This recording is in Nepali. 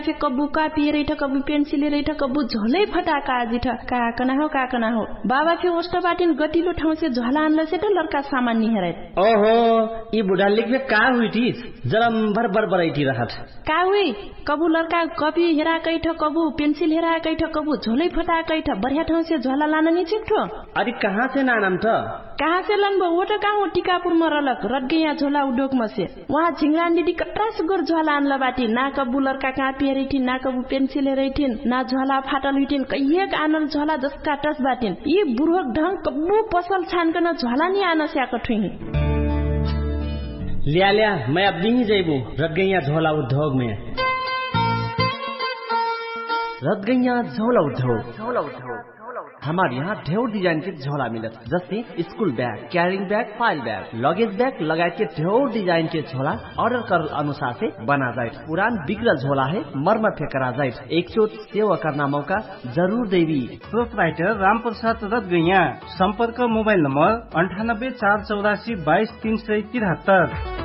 फे कबु कापी रैठ कबु पेन्सिल रैठ कबु झोलै फटाका जिठ काकना हो बाबा फे ओस्ट बाटिन गतिलो ठाउँ से झोला आनला से त लड़का सामान नि हेरै ओहो ई बुढा लेखबे का हुइटी जरम भर बरैठी रहत का हुई कबु लड़का कपी हेरा कैठ कबु पेन्सिल हेरा कैठ कबु झोलै फटा कैठ बढ़िया ठाउँ से झोला लान नि छिक्ठो अरे कहाँ से नानम त कहाँ से लन वो त कहाँ टिकापुर में रलक रट गया झोला उद्योग में से वहाँ झिंगरा दीदी कट्रास गोर झोला आनला बाटी ना कबु लड़का कापी हेरैठिन ना कबु पेन्सिल हेरैठिन ना झोला फाटल हुइठिन कहिएक आनल झोला जसका टस बाटिन यी बुढोक ढंग कबु पसल छानकन झोला नि आन स्याक ठुही लिया मैं अब नहीं जाइबू रट गया झोला उद्योग में रट गया झोला उद्योग हमारे यहाँ ढेर डिजाइन के झोला मिलत जैसे school bag carrying bag file bag luggage bag लगायत के ढेर डिजाइन के झोला ऑर्डर कर अनुसार से बना जाए पुरान बिगड़ल झोला है मरम्मत करा जाए एक चोट सेवा करना मौका जरूर देवी प्रोपराइटर रामप्रसाद रतगैया संपर्क मोबाइल नंबर 98 484 22 373